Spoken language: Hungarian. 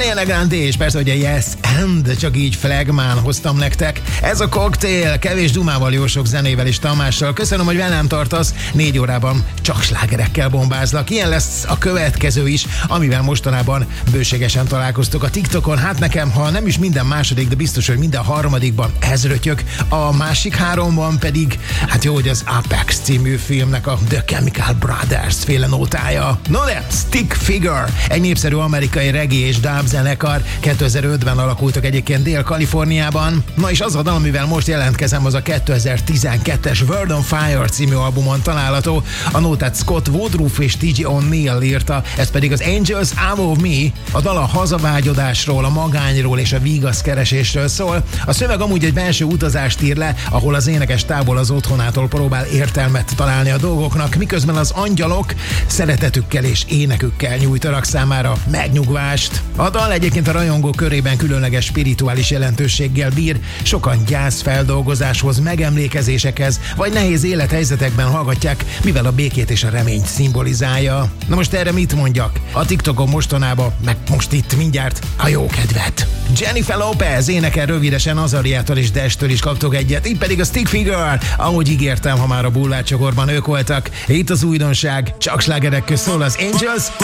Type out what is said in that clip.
Ariana Grande, és persze, hogy a Yes and, csak így flagmán hoztam nektek. Ez a koktél, kevés dumával, jó sok zenével és Tamással. Köszönöm, hogy velem tartasz, 4 órában csak slágerekkel bombázlak. Ilyen lesz a következő is, amivel mostanában bőségesen találkoztok a TikTokon. Hát nekem, ha nem is minden második, de biztos, hogy minden harmadikban ez rötyök. A másik 3-ban pedig, hát jó, hogy az Apex című filmnek a The Chemical Brothers féle nótája. No de, Stick Figure, egy népszerű amerikai reggae és dub zenekar, 2005-ben alakultak egyébként Dél-Kaliforniában. Na és az a dal, amivel most jelentkezem, az a 2012-es World on Fire című albumon található. A nótát Scott Woodruff és T.J. O'Neill írta, ez pedig az Angels Above Me. A dal a hazavágyodásról, a magányról és a vígaszkeresésről szól. A szöveg amúgy egy belső utazást ír le, ahol az énekes távol az otthonától próbál értelmet találni a dolgoknak, miközben az angyalok szeretetükkel és énekükkel nyújtanak számára megnyugvást. A dal egyébként a rajongó körében különleges spirituális jelentőséggel bír, sokan gyászfeldolgozáshoz, megemlékezésekhez vagy nehéz élethelyzetekben hallgatják, mivel a békét és a reményt szimbolizálja. Na most erre mit mondjak? A TikTokon mostanában, meg most itt mindjárt a jó kedvet. Jennifer Lopez énekel rövidesen, Azariától és Dash-től is kaptok egyet, így pedig a Stick Figure, ahogy ígértem, ha már a bulvárcsokorban ők voltak. Itt az újdonság, csak slágerekkel szól az Angels